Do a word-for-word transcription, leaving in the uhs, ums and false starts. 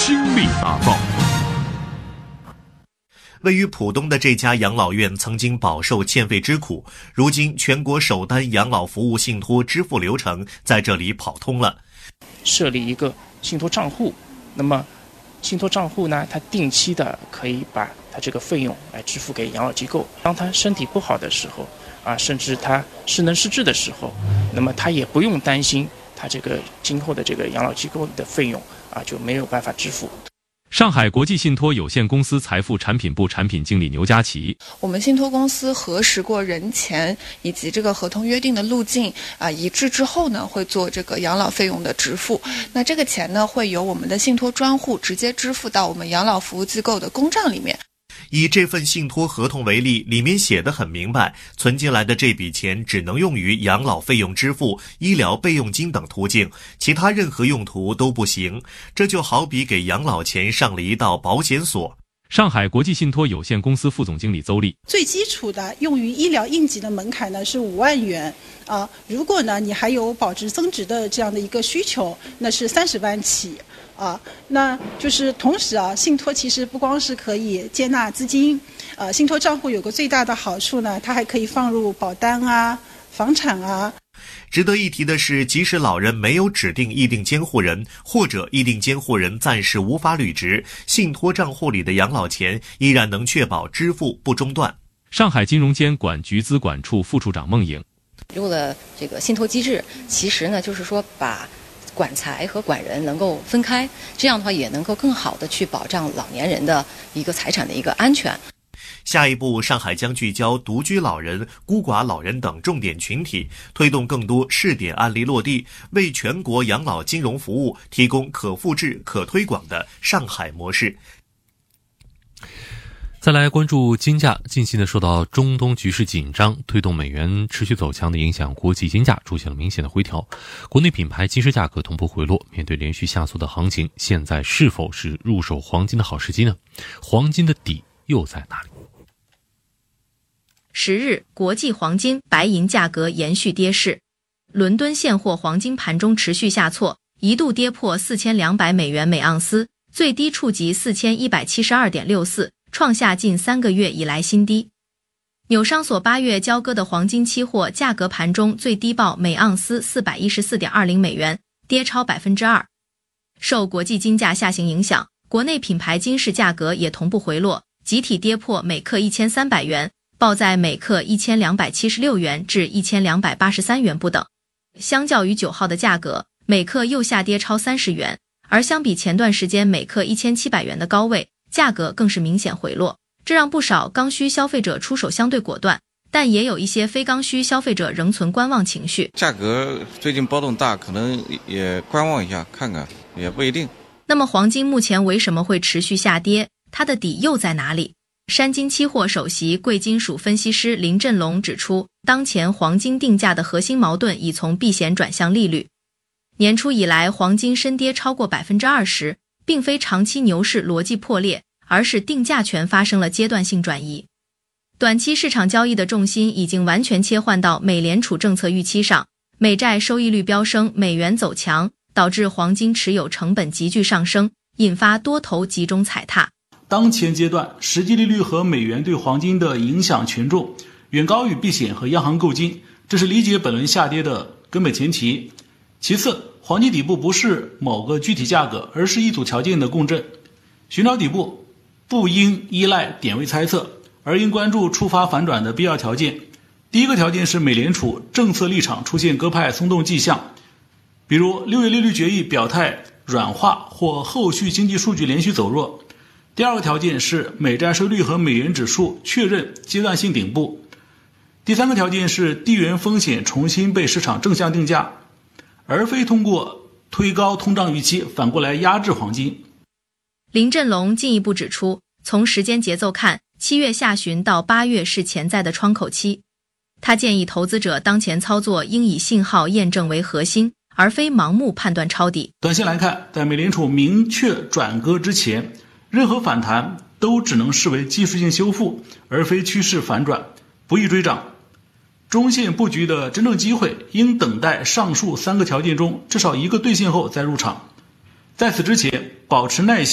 倾力打造。 位于浦东的这家养老院曾经饱受欠费之苦，如今全国首单养老服务信托支付流程在这里跑通了。 设立一个信托账户，那么信托账户呢，它定期的可以把它这个费用来支付给养老机构。当他身体不好的时候啊，甚至他失能失智的时候，那么他也不用担心他这个今后的这个养老机构的费用啊就没有办法支付。 上海国际信托有限公司财富产品部产品经理牛佳琪： 我们信托公司核实过人钱以及这个合同约定的路径啊、呃、一致之后呢，会做这个养老费用的支付。那这个钱呢，会由我们的信托专户直接支付到我们养老服务机构的公账里面。 以这份信托合同为例，里面写得很明白，存进来的这笔钱只能用于养老费用支付、医疗备用金等途径，其他任何用途都不行。这就好比给养老钱上了一道保险锁。 上海国际信托有限公司副总经理邹丽： 最基础的用于医疗应急的门槛呢是五万元啊，如果呢你还有保值增值的这样的一个需求，那是三十万起。啊，那就是同时啊，信托其实不光是可以接纳资金，呃，信托账户有个最大的好处呢，它还可以放入保单啊、房产啊。 值得一提的是，即使老人没有指定意定监护人，或者意定监护人暂时无法履职，信托账户里的养老钱依然能确保支付不中断。 上海金融监管局资管处副处长孟颖： 入了这个信托机制，其实呢就是说把管财和管人能够分开，这样的话也能够更好的去保障老年人的一个财产的一个安全。 下一步，上海将聚焦独居老人、孤寡老人等重点群体，推动更多试点案例落地，为全国养老金融服务提供可复制、可推广的上海模式。 再来关注金价，近期呢受到中东局势紧张推动美元持续走强的影响，国际金价出现了明显的回调，国内品牌金饰价格同步回落。面对连续下挫的行情，现在是否是入手黄金的好时机呢？黄金的底又在哪里？ 十日，国际黄金、白银价格延续跌势，伦敦现货黄金盘中持续下挫，一度跌破四千两百美元每盎司，最低触及四千一百七十二点六四。创下近三个月以来新低。纽商所八月交割的黄金期货价格盘中最低报每盎司 四百一十四点二零美元，跌超 百分之二。 受国际金价下行影响，国内品牌金饰价格也同步回落，集体跌破每克一千三百元，报在每克一千两百七十六元至一千两百八十三元不等。相较于九号的价格，每克又下跌超三十元，而相比前段时间每克一千七百元的高位，价格更是明显回落，这让不少刚需消费者出手相对果断，但也有一些非刚需消费者仍存观望情绪。 价格最近波动大，可能也观望一下看看，也不一定。 那么黄金目前为什么会持续下跌？它的底又在哪里？山金期货首席贵金属分析师林振龙指出，当前黄金定价的核心矛盾已从避险转向利率。年初以来，黄金深跌超过 百分之二十，并非长期牛市逻辑破裂，而是定价权发生了阶段性转移。短期市场交易的重心已经完全切换到美联储政策预期上，美债收益率飙升，美元走强，导致黄金持有成本急剧上升，引发多头集中踩踏。 当前阶段，实际利率和美元对黄金的影响权重远高于避险和央行购金，这是理解本轮下跌的根本前提。其次，黄金底部不是某个具体价格，而是一组条件的共振。寻找底部不应依赖点位猜测，而应关注触发反转的必要条件。第一个条件是美联储政策立场出现鸽派松动迹象，比如六月利率决议表态软化或后续经济数据连续走弱。第二个条件是美债收益率和美元指数确认阶段性顶部。第三个条件是地缘风险重新被市场正向定价，而非通过推高通胀预期反过来压制黄金。 林振龙进一步指出，从时间节奏看，七月下旬到八月是潜在的窗口期。他建议投资者当前操作应以信号验证为核心，而非盲目判断抄底。 短线来看，在美联储明确转鸽之前，任何反弹都只能视为技术性修复，而非趋势反转，不宜追涨。中线布局的真正机会应等待上述三个条件中至少一个兑现后再入场。在此之前，保持耐心